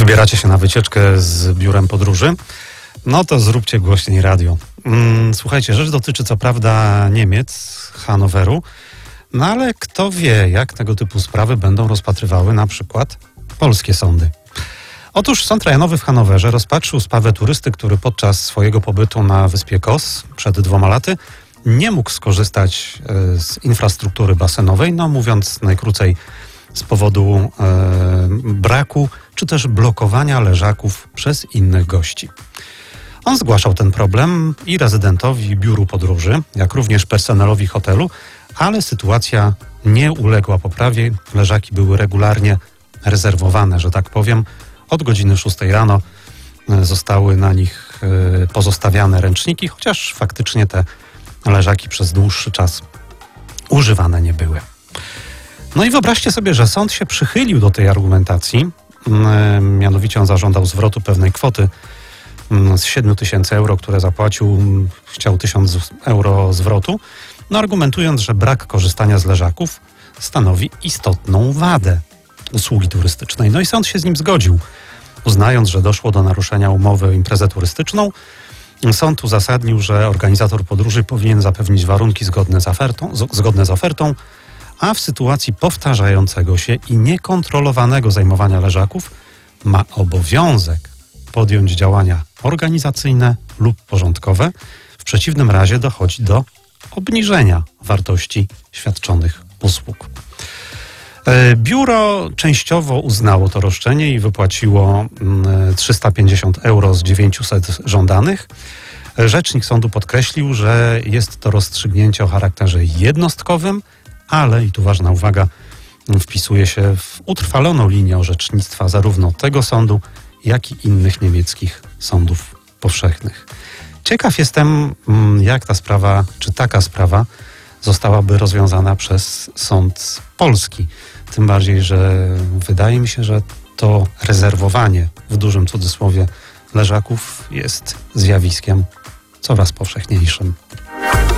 Wybieracie się na wycieczkę z biurem podróży? No to zróbcie głośniej radio. Słuchajcie, rzecz dotyczy co prawda Niemiec, Hanoweru, no ale kto wie, jak tego typu sprawy będą rozpatrywały na przykład polskie sądy. Otóż Sąd Rejonowy w Hanowerze rozpatrzył sprawę turysty, który podczas swojego pobytu na wyspie Kos przed 2 laty nie mógł skorzystać z infrastruktury basenowej, no mówiąc najkrócej z powodu braku czy też blokowania leżaków przez innych gości. On zgłaszał ten problem i rezydentowi, i biuru podróży, jak również personelowi hotelu, ale sytuacja nie uległa poprawie. Leżaki były regularnie rezerwowane, że tak powiem. Od godziny 6 rano zostały na nich pozostawiane ręczniki, chociaż faktycznie te leżaki przez dłuższy czas używane nie były. No i wyobraźcie sobie, że sąd się przychylił do tej argumentacji. Mianowicie on zażądał zwrotu pewnej kwoty z 7 000 euro, które zapłacił, chciał 1000 euro zwrotu, no argumentując, że brak korzystania z leżaków stanowi istotną wadę usługi turystycznej. No i sąd się z nim zgodził, uznając, że doszło do naruszenia umowy o imprezę turystyczną. Sąd uzasadnił, że organizator podróży powinien zapewnić warunki zgodne z ofertą, a w sytuacji powtarzającego się i niekontrolowanego zajmowania leżaków ma obowiązek podjąć działania organizacyjne lub porządkowe. W przeciwnym razie dochodzi do obniżenia wartości świadczonych usług. Biuro częściowo uznało to roszczenie i wypłaciło 350 euro z 900 żądanych. Rzecznik sądu podkreślił, że jest to rozstrzygnięcie o charakterze jednostkowym, ale, i tu ważna uwaga, wpisuje się w utrwaloną linię orzecznictwa zarówno tego sądu, jak i innych niemieckich sądów powszechnych. Ciekaw jestem, jak ta sprawa, czy taka sprawa zostałaby rozwiązana przez sąd polski. Tym bardziej, że wydaje mi się, że to rezerwowanie, w dużym cudzysłowie, leżaków jest zjawiskiem coraz powszechniejszym.